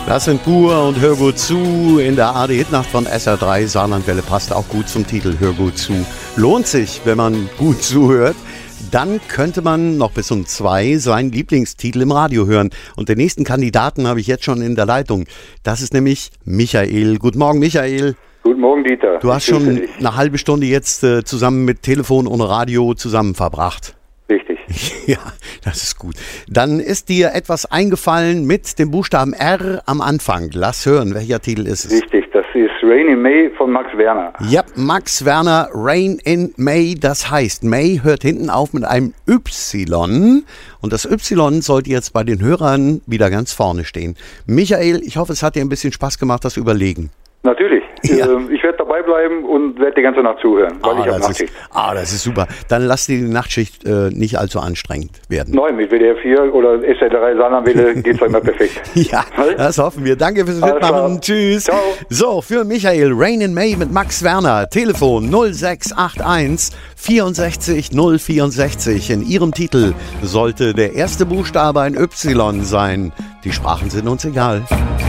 Das sind Pur und Hör gut zu in der ARD-Hitnacht von SR3. Saarlandwelle passt auch gut zum Titel Hör gut zu. Lohnt sich, wenn man gut zuhört. Dann könnte man noch bis um 2 seinen Lieblingstitel im Radio hören. Und den nächsten Kandidaten habe ich jetzt schon in der Leitung. Das ist nämlich Michael. Guten Morgen, Michael. Guten Morgen, Dieter. Du hast schon eine halbe Stunde jetzt zusammen mit Telefon und Radio zusammen verbracht. Richtig. Ja, das ist gut. Dann ist dir etwas eingefallen mit dem Buchstaben R am Anfang. Lass hören, welcher Titel ist es? Richtig, das ist Rain in May von Max Werner. Ja, Max Werner, Rain in May. Das heißt, May hört hinten auf mit einem Y. Und das Y sollte jetzt bei den Hörern wieder ganz vorne stehen. Michael, ich hoffe, es hat dir ein bisschen Spaß gemacht, das Überlegen. Natürlich. Ja. Ich werde dabei bleiben und werde die ganze Nacht zuhören, weil ich habe Nachtschicht. Das ist super. Dann lass dir die Nachtschicht nicht allzu anstrengend werden. Nein, mit WDR 4 oder SR3 Saarlandwelle geht es immer perfekt. Ja, das hoffen wir. Danke fürs Mitmachen. Tschüss. Ciao. So, für Michael, Rain in May mit Max Werner. Telefon 0681 64 064. In Ihrem Titel sollte der erste Buchstabe ein Y sein. Die Sprachen sind uns egal.